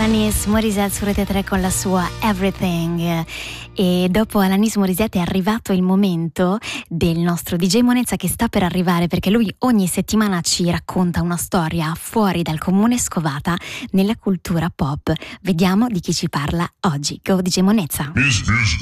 Alanis Morissette su Rete 3 con la sua Everything. E dopo Alanis Morissette è arrivato il momento del nostro DJ Monezza, che sta per arrivare, perché lui ogni settimana ci racconta una storia fuori dal comune, scovata nella cultura pop. Vediamo di chi ci parla oggi. Go DJ Monezza.